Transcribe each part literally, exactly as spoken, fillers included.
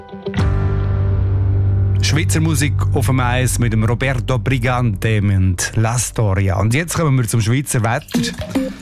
Schweizer Musik auf dem Eis mit dem Roberto Brigante und La Storia. Und jetzt kommen wir zum Schweizer Wetter.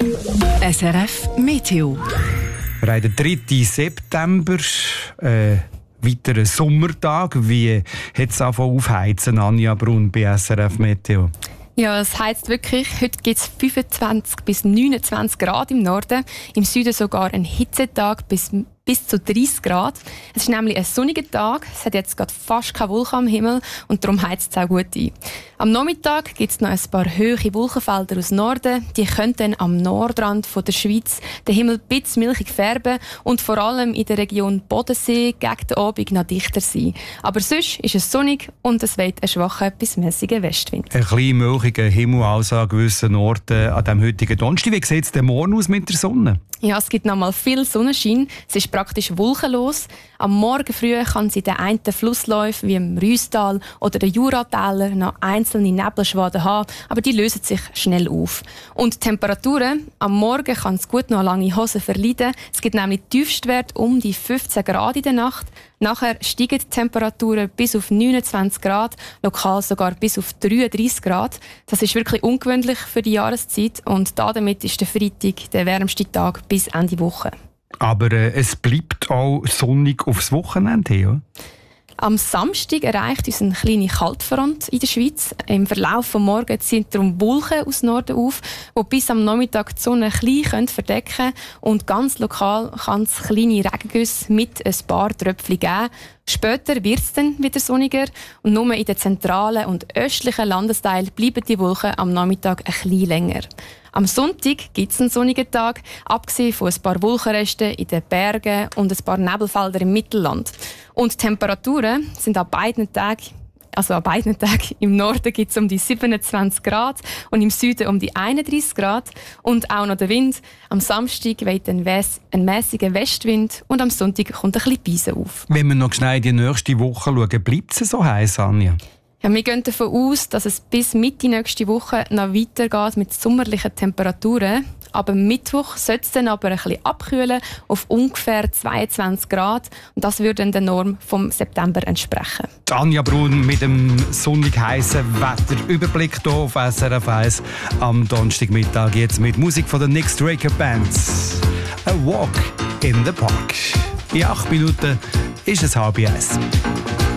S R F Meteo. Wir haben den dritten September, äh, weiteren Sommertag. Wie hat es angefangen aufheizen, Anja Brun bei S R F Meteo? Ja, es heisst wirklich. Heute gibt es fünfundzwanzig bis neunundzwanzig Grad im Norden. Im Süden sogar ein Hitzetag bis, bis zu dreißig Grad. Es ist nämlich ein sonniger Tag. Es hat jetzt gerade fast keine Wolken am Himmel und darum heizt es auch gut ein. Am Nachmittag gibt es noch ein paar hohe Wolkenfelder aus Norden. Die könnten am Nordrand von der Schweiz den Himmel ein bisschen milchig färben und vor allem in der Region Bodensee gegen den Abend noch dichter sein. Aber sonst ist es sonnig und es weht ein schwacher bis mäßiger Westwind. Ein klein milchiger Himmel also an gewissen Orten an diesem heutigen Donnerstag. Wie sieht es denn morgen aus mit der Sonne? Ja, es gibt noch mal viel Sonnenschein. Es ist praktisch wolkenlos. Am Morgen früh kann es in den einen Flussläufen wie im Rüstal oder den Juratäler noch einzelne Nebelschwaden haben, aber die lösen sich schnell auf. Und die Temperaturen? Am Morgen kann es gut noch lange Hosen verleiden. Es gibt nämlich Tiefstwert um die fünfzehn Grad in der Nacht. Nachher steigen die Temperaturen bis auf neunundzwanzig Grad, lokal sogar bis auf dreiunddreißig Grad. Das ist wirklich ungewöhnlich für die Jahreszeit und damit ist der Freitag der wärmste Tag bis Ende Woche. Aber äh, es bleibt auch sonnig aufs Wochenende, ja? Am Samstag erreicht uns eine kleine Kaltfront in der Schweiz. Im Verlauf des Morgens ziehen darum Wolken aus Norden auf, die bis am Nachmittag die Sonne klein verdecken können. Und ganz lokal kann es kleine Regengüsse mit ein paar Tröpfchen geben. Später wird es dann wieder sonniger und nur in den zentralen und östlichen Landesteilen bleiben die Wolken am Nachmittag ein bisschen länger. Am Sonntag gibt es einen sonnigen Tag, abgesehen von ein paar Wolkenresten in den Bergen und ein paar Nebelfelder im Mittelland. Und die Temperaturen sind an beiden Tagen, also an beiden Tagen im Norden gibt es um die siebenundzwanzig Grad und im Süden um die einunddreißig Grad. Und auch noch der Wind. Am Samstag weht ein, ein mäßiger Westwind und am Sonntag kommt ein bisschen Beise auf. Wenn wir noch schnell in die nächste Woche schauen, bleibt es so heiß, Anja? Ja, wir gehen davon aus, dass es bis Mitte nächste Woche noch weitergeht mit sommerlichen Temperaturen. Aber am Mittwoch sollte es dann aber ein bisschen abkühlen auf ungefähr zweiundzwanzig Grad. Und das würde dann der Norm vom September entsprechen. Die Anja Brun mit dem sonnig heißen Wetter. Überblick hier auf S R F eins am Donnerstagmittag. Jetzt mit Musik von der Nick Straker Band. A Walk in the Park. In acht Minuten ist es halb eins.